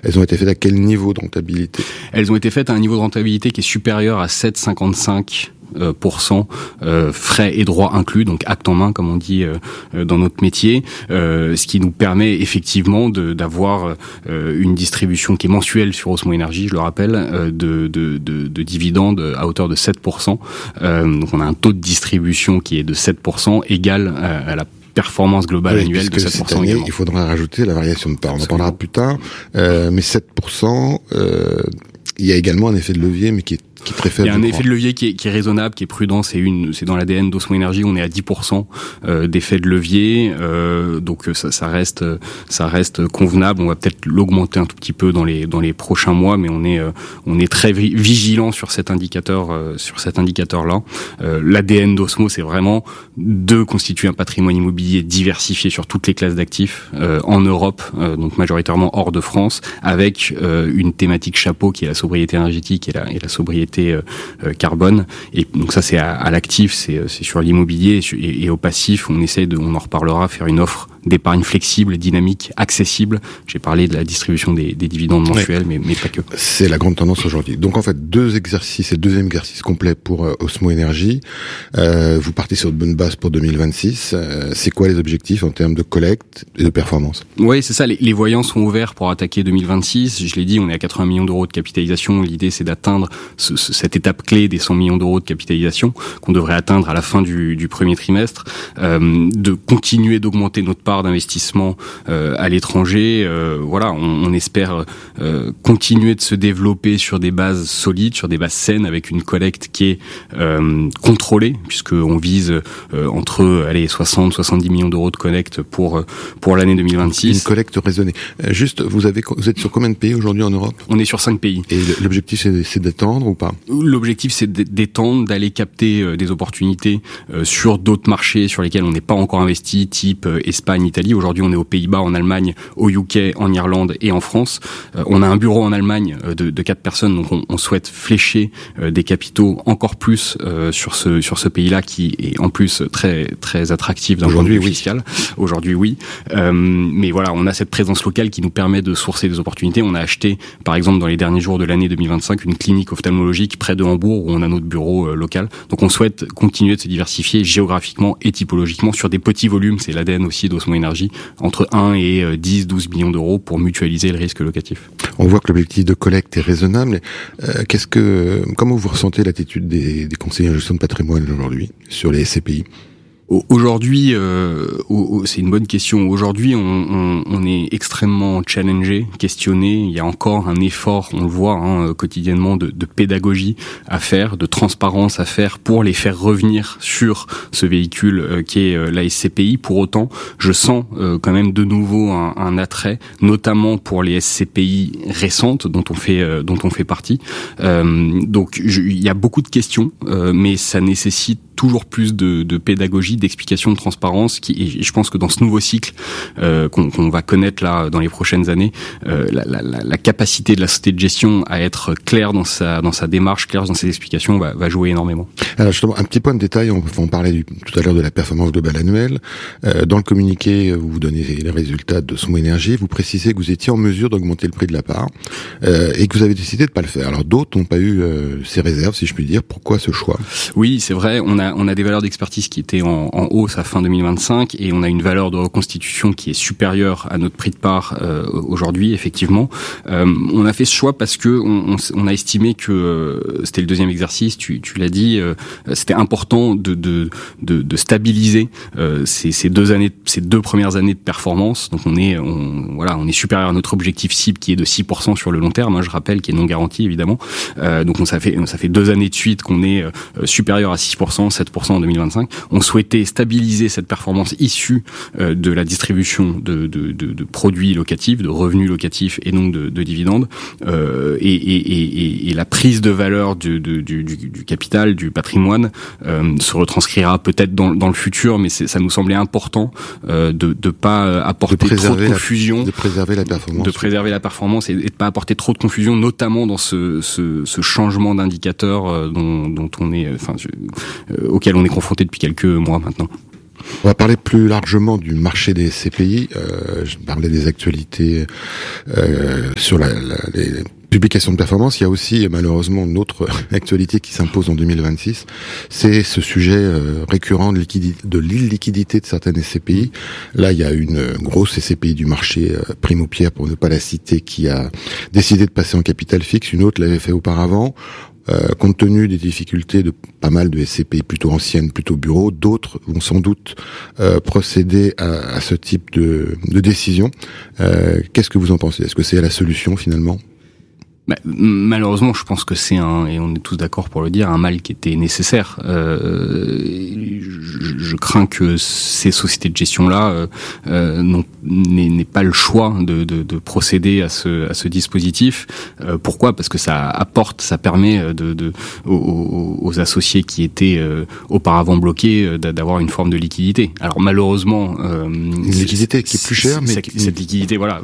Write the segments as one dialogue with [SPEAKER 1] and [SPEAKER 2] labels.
[SPEAKER 1] Elles ont été faites à quel niveau de rentabilité ?
[SPEAKER 2] Elles ont été faites à un niveau de rentabilité qui est supérieur à 7,55%, frais et droits inclus, donc acte en main comme on dit dans notre métier, ce qui nous permet effectivement d'avoir une distribution qui est mensuelle sur Osmo Énergie, je le rappelle, de dividendes à hauteur de 7%. Donc on a un taux de distribution qui est de 7% égal à la performance globale annuelle de 7%
[SPEAKER 1] cette année,
[SPEAKER 2] également.
[SPEAKER 1] Il faudra rajouter la variation de part. On en parlera plus tard, mais 7%, il y a également un effet de levier, mais qui est très faible.
[SPEAKER 2] Il y a un effet de levier qui est raisonnable, qui est prudent. C'est dans l'ADN d'Osmo Énergie. On est à 10% d'effet de levier, donc ça reste convenable. On va peut-être l'augmenter un tout petit peu dans les prochains mois, mais on est très vigilant sur cet indicateur-là. L'ADN d'Osmo, c'est vraiment de constituer un patrimoine immobilier diversifié sur toutes les classes d'actifs en Europe, donc majoritairement hors de France, avec une thématique chapeau qui est la sobriété énergétique et la sobriété carbone. Et donc ça, c'est à l'actif, c'est sur l'immobilier, et au passif, on en reparlera, faire une offre d'épargne flexible, dynamique, accessible. J'ai parlé de la distribution des dividendes mensuels, mais pas que.
[SPEAKER 1] C'est la grande tendance aujourd'hui. Donc en fait, deuxième exercice complet pour Osmo Énergie. Vous partez sur de bonnes bases pour 2026. C'est quoi les objectifs en termes de collecte et de performance ?
[SPEAKER 2] Oui, c'est ça. Les voyants sont ouverts pour attaquer 2026. Je l'ai dit, on est à 80 millions d'euros de capitalisation. L'idée, c'est d'atteindre cette étape clé des 100 millions d'euros de capitalisation qu'on devrait atteindre à la fin du premier trimestre, de continuer d'augmenter notre part d'investissement à l'étranger. Voilà, on espère continuer de se développer sur des bases solides, sur des bases saines, avec une collecte qui est contrôlée, puisqu'on vise entre 60-70 millions d'euros de collecte pour l'année 2026.
[SPEAKER 1] Une collecte raisonnée. Juste, vous êtes sur combien de pays aujourd'hui en Europe ?
[SPEAKER 2] On est sur 5 pays.
[SPEAKER 1] Et l'objectif, c'est d'étendre ou pas ?
[SPEAKER 2] L'objectif, c'est d'étendre, d'aller capter des opportunités sur d'autres marchés sur lesquels on n'est pas encore investi, type Espagne, Italie. Aujourd'hui, on est aux Pays-Bas, en Allemagne, au UK, en Irlande et en France. On a un bureau en Allemagne de 4 personnes, donc on souhaite flécher des capitaux encore plus sur ce pays-là, qui est en plus très très attractif d'un point de vue fiscal. Aujourd'hui, oui. Mais voilà, on a cette présence locale qui nous permet de sourcer des opportunités. On a acheté, par exemple, dans les derniers jours de l'année 2025, une clinique ophtalmologique près de Hambourg où on a notre bureau local. Donc on souhaite continuer de se diversifier géographiquement et typologiquement sur des petits volumes. C'est l'ADN aussi d'Osmo Énergie, entre 1 et 10-12 millions d'euros pour mutualiser le risque locatif.
[SPEAKER 1] On voit que l'objectif de collecte est raisonnable. Comment vous ressentez l'attitude des conseillers en gestion de patrimoine aujourd'hui sur les SCPI ?
[SPEAKER 2] Aujourd'hui, c'est une bonne question. Aujourd'hui, on est extrêmement challengé, questionné. Il y a encore un effort, on le voit quotidiennement, de pédagogie à faire, de transparence à faire pour les faire revenir sur ce véhicule qui est la SCPI. Pour autant, je sens quand même de nouveau un attrait, notamment pour les SCPI récentes dont on fait partie. Donc, il y a beaucoup de questions, mais ça nécessite toujours plus de pédagogie, d'explication, de transparence, et je pense que dans ce nouveau cycle qu'on va connaître là dans les prochaines années, la capacité de la société de gestion à être claire dans sa démarche, claire dans ses explications, va jouer énormément.
[SPEAKER 1] Alors justement, un petit point de détail, on parlait tout à l'heure de la performance globale annuelle. Dans le communiqué, vous donnez les résultats de Osmo Énergie, vous précisez que vous étiez en mesure d'augmenter le prix de la part et que vous avez décidé de pas le faire. Alors d'autres n'ont pas eu ces réserves, si je puis dire. Pourquoi ce choix ?
[SPEAKER 2] Oui, c'est vrai, on a des valeurs d'expertise qui étaient en hausse à fin 2025 et on a une valeur de reconstitution qui est supérieure à notre prix de part aujourd'hui, effectivement. On a fait ce choix parce que on a estimé que c'était le deuxième exercice, tu l'as dit, c'était important de stabiliser ces 2 premières années de performance. Donc on est supérieur à notre objectif cible qui est de 6% sur le long terme, je rappelle, qui est non garanti évidemment. Donc ça fait 2 années de suite qu'on est supérieur à 6%, 7% en 2025. On souhaitait stabiliser cette performance issue de la distribution de produits locatifs, de revenus locatifs et donc de dividendes, et la prise de valeur du capital, du patrimoine se retranscrira peut-être dans le futur, mais ça nous semblait important de pas apporter trop de confusion,
[SPEAKER 1] de préserver la performance,
[SPEAKER 2] et de pas apporter trop de confusion, notamment dans ce changement d'indicateur dont on est, auquel on est confronté depuis quelques mois maintenant.
[SPEAKER 1] On va parler plus largement du marché des SCPI. Je parlais des actualités sur les publications de performance. Il y a aussi malheureusement une autre actualité qui s'impose en 2026. C'est ce sujet récurrent de l'illiquidité de certaines SCPI. Là, il y a une grosse SCPI du marché, Primo Pierre pour ne pas la citer, qui a décidé de passer en capital fixe. Une autre l'avait fait auparavant. Compte tenu des difficultés de pas mal de SCPI plutôt anciennes, plutôt bureaux, d'autres vont sans doute procéder à ce type de décision. Qu'est-ce que vous en pensez ? Est-ce que c'est la solution finalement ?
[SPEAKER 2] Malheureusement, je pense que c'est et on est tous d'accord pour le dire, un mal qui était nécessaire. Je crains que ces sociétés de gestion-là n'aient pas le choix de procéder à ce dispositif. Pourquoi ? Parce que ça permet aux associés qui étaient auparavant bloqués d'avoir une forme de liquidité. Alors malheureusement,
[SPEAKER 1] une liquidité qui est plus chère, mais
[SPEAKER 2] cette liquidité, va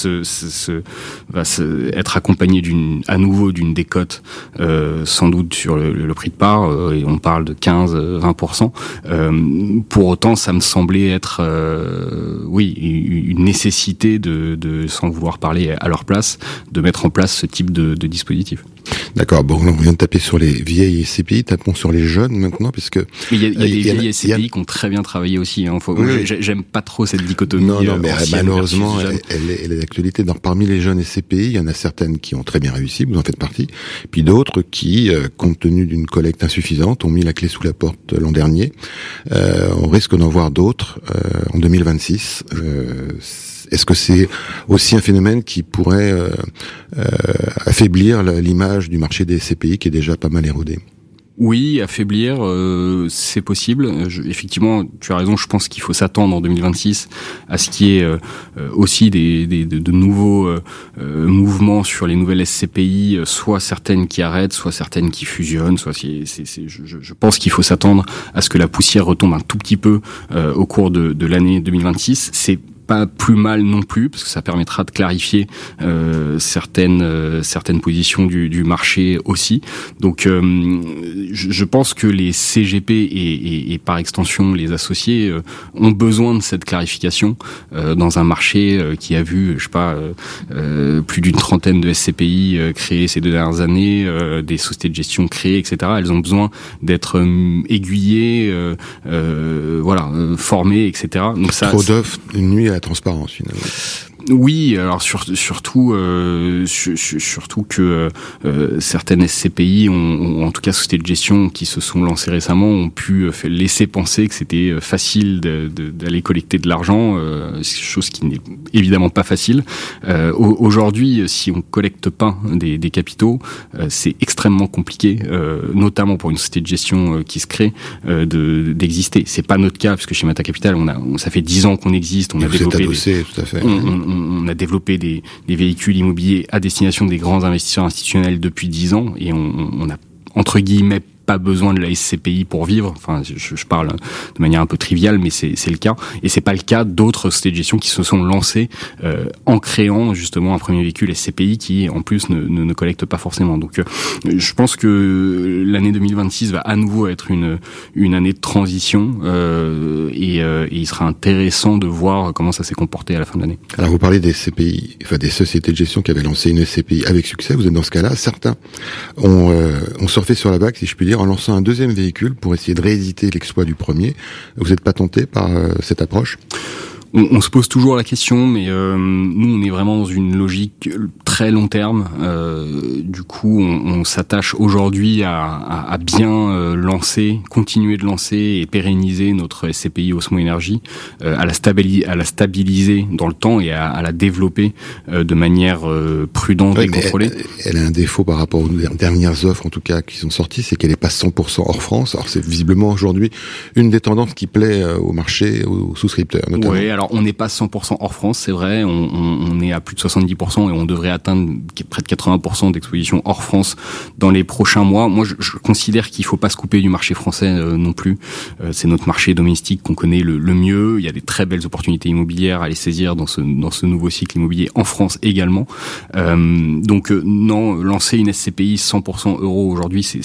[SPEAKER 2] être accompagnée à nouveau d'une décote, sans doute sur le prix de part, et on parle de 15-20%. Pour autant, ça me semblait être, une nécessité de, sans vouloir parler à leur place, de mettre en place ce type de dispositif.
[SPEAKER 1] D'accord. Bon, on vient de taper sur les vieilles SCPI, tapons sur les jeunes maintenant, parce que
[SPEAKER 2] il y a des vieilles SCPI qui ont très bien travaillé aussi. Hein. J'aime pas trop cette dichotomie.
[SPEAKER 1] Non, mais malheureusement, elle est d'actualité. Parmi les jeunes SCPI, il y en a certaines qui ont très bien réussi, vous en faites partie, puis d'autres qui, compte tenu d'une collecte insuffisante, ont mis la clé sous la porte l'an dernier. On risque d'en voir d'autres en 2026. Est-ce que c'est aussi un phénomène qui pourrait affaiblir l'image du marché des SCPI qui est déjà pas mal érodé ?
[SPEAKER 2] Oui, affaiblir, c'est possible. Effectivement, tu as raison, je pense qu'il faut s'attendre en 2026 à ce qu'il y ait aussi de nouveaux mouvements sur les nouvelles SCPI, soit certaines qui arrêtent, soit certaines qui fusionnent. Je pense qu'il faut s'attendre à ce que la poussière retombe un tout petit peu au cours de l'année 2026. C'est pas plus mal non plus, parce que ça permettra de clarifier certaines positions du marché aussi. Donc je pense que les CGP et par extension les associés ont besoin de cette clarification dans un marché qui a vu, plus d'une trentaine de SCPI créées ces 2 dernières années, des sociétés de gestion créées, etc. Elles ont besoin d'être aiguillées, formées, etc. Donc ça,
[SPEAKER 1] trop d'offres nuit à la transparence finalement.
[SPEAKER 2] Oui, alors surtout que certaines SCPI ont en tout cas sociétés de gestion qui se sont lancées récemment ont pu laisser penser que c'était facile d'aller collecter de l'argent, chose qui n'est évidemment pas facile. Aujourd'hui, si on collecte pas des capitaux, c'est extrêmement compliqué, notamment pour une société de gestion qui se crée, d'exister. C'est pas notre cas, puisque chez Mata Capital, ça fait 10 ans qu'on existe, on a développé
[SPEAKER 1] tout à fait.
[SPEAKER 2] On a développé des véhicules immobiliers à destination des grands investisseurs institutionnels depuis 10 ans et on a, entre guillemets, pas besoin de la SCPI pour vivre. Enfin, je parle de manière un peu triviale, mais c'est le cas. Et c'est pas le cas d'autres sociétés de gestion qui se sont lancées en créant justement un premier véhicule SCPI qui, en plus, ne collecte pas forcément. Donc, je pense que l'année 2026 va à nouveau être une année de transition et il sera intéressant de voir comment ça s'est comporté à la fin de l'année.
[SPEAKER 1] Alors, vous parlez des SCPI, des sociétés de gestion qui avaient lancé une SCPI avec succès. Vous êtes dans ce cas-là. Certains ont surfé sur la vague, si je puis dire, en lançant un deuxième véhicule pour essayer de rééditer l'exploit du premier. Vous n'êtes pas tenté par cette approche ?
[SPEAKER 2] On se pose toujours la question, mais nous, on est vraiment dans une logique très long terme. Du coup, on s'attache aujourd'hui à bien lancer, continuer de lancer et pérenniser notre SCPI Osmo Énergie, à la stabiliser dans le temps et à la développer de manière prudente et contrôlée.
[SPEAKER 1] Elle a un défaut par rapport aux dernières offres, en tout cas, qui sont sorties, c'est qu'elle n'est pas 100% hors France. Alors, c'est visiblement aujourd'hui une des tendances qui plaît au marché, aux souscripteurs, notamment.
[SPEAKER 2] Oui, alors on n'est pas 100% hors France, c'est vrai, on est à plus de 70% et on devrait atteindre près de 80% d'exposition hors France dans les prochains mois. Moi, je considère qu'il faut pas se couper du marché français non plus. C'est notre marché domestique qu'on connaît le mieux. Il y a des très belles opportunités immobilières à les saisir dans ce nouveau cycle immobilier en France également. Donc non, lancer une SCPI 100% euro aujourd'hui, c'est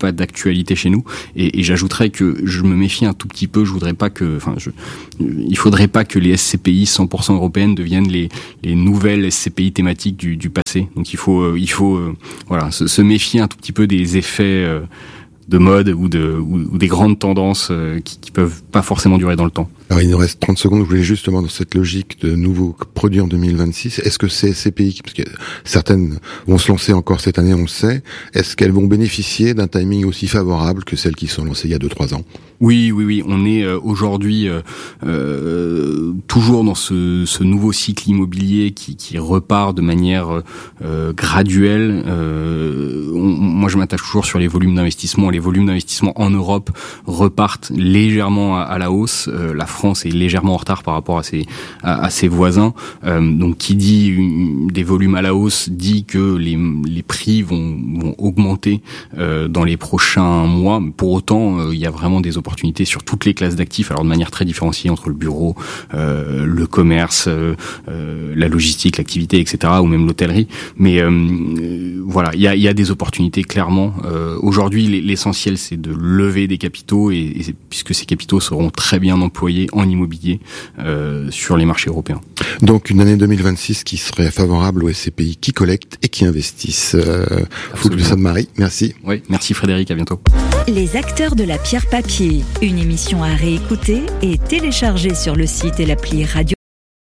[SPEAKER 2] pas d'actualité chez nous. Et j'ajouterais que je me méfie un tout petit peu. Il faudrait pas que les SCPI 100% européennes deviennent les nouvelles SCPI thématiques du passé. Donc il faut se méfier un tout petit peu des effets de mode ou des grandes tendances qui peuvent pas forcément durer dans le temps.
[SPEAKER 1] Alors il nous reste 30 secondes, je voulais justement dans cette logique de nouveaux produits en 2026, est-ce que ces SCPI, parce que certaines vont se lancer encore cette année, on le sait, est-ce qu'elles vont bénéficier d'un timing aussi favorable que celles qui sont lancées il y a 2-3 ans ?
[SPEAKER 2] Oui, on est aujourd'hui toujours dans ce nouveau cycle immobilier qui repart de manière graduelle. Moi, je m'attache toujours sur les volumes d'investissement. Les volumes d'investissement en Europe repartent légèrement à la hausse. La France est légèrement en retard par rapport à ses voisins. Donc, qui dit des volumes à la hausse dit que les prix vont augmenter dans les prochains mois. Pour autant, il y a vraiment des opportunités sur toutes les classes d'actifs, alors de manière très différenciée entre le bureau, le commerce, la logistique, l'activité, etc., ou même l'hôtellerie. Mais voilà, il y a des opportunités clairement. Aujourd'hui, l'essentiel, c'est de lever des capitaux et puisque ces capitaux seront très bien employés en immobilier sur les marchés européens.
[SPEAKER 1] Donc une année 2026 qui serait favorable aux SCPI qui collectent et qui investissent. Fouque de Sainte-Marie, merci.
[SPEAKER 2] Oui, merci Frédéric, à bientôt.
[SPEAKER 3] Les acteurs de la pierre papier, une émission à réécouter et télécharger sur le site et l'appli Radio